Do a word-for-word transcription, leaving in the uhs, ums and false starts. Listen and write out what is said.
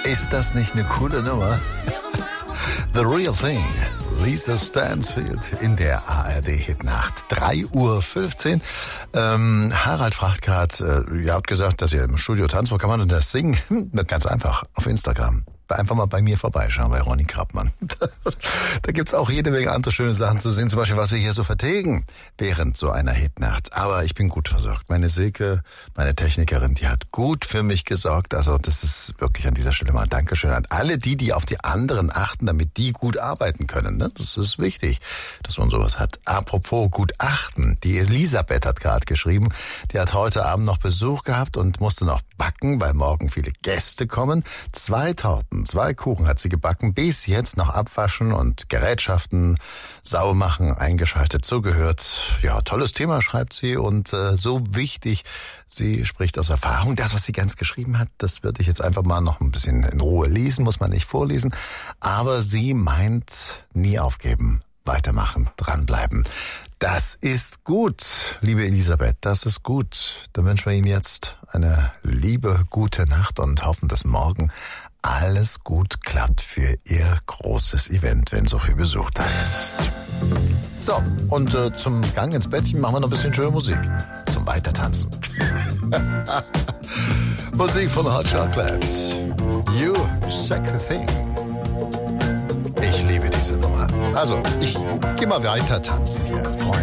Ist das nicht eine coole Nummer? The Real Thing. Lisa Stansfield in der A R D-Hitnacht. drei Uhr fünfzehn. Ähm, Harald fragt gerade, äh, ihr habt gesagt, dass ihr im Studio tanzt. Wo kann man denn das singen? Hm, ganz einfach, auf Instagram. Einfach mal bei mir vorbeischauen, bei Ronny Krappmann. Da gibt's auch jede Menge andere schöne Sachen zu sehen. Zum Beispiel, was wir hier so vertilgen während so einer Hitnacht. Aber ich bin gut versorgt. Meine Silke, meine Technikerin, die hat gut für mich gesorgt. Also das ist wirklich an dieser Stelle mal ein Dankeschön an alle die, die auf die anderen achten, damit die gut arbeiten können. Ne? Das ist wichtig, dass man sowas hat. Apropos gut achten. Die Elisabeth hat gerade geschrieben, die hat heute Abend noch Besuch gehabt und musste noch backen, weil morgen viele Gäste kommen. Zwei Torten, zwei Kuchen hat sie gebacken, bis jetzt noch abwaschen und Gerätschaften sauber machen, eingeschaltet, zugehört. Ja, tolles Thema, schreibt sie, und äh, so wichtig. Sie spricht aus Erfahrung. Das, was sie ganz geschrieben hat, das würde ich jetzt einfach mal noch ein bisschen in Ruhe lesen, muss man nicht vorlesen. Aber sie meint, nie aufgeben, weitermachen, dranbleiben. Das ist gut, liebe Elisabeth, das ist gut. Dann wünschen wir Ihnen jetzt eine liebe, gute Nacht und hoffen, dass morgen alles gut klappt für Ihr großes Event, wenn so viel Besuch da ist. So, und äh, zum Gang ins Bettchen machen wir noch ein bisschen schöne Musik. Zum Weitertanzen. Musik von Hot Chocolate. You Sexy Thing. Ich liebe diese Nummer. Also, ich geh mal weiter tanzen hier, Freunde.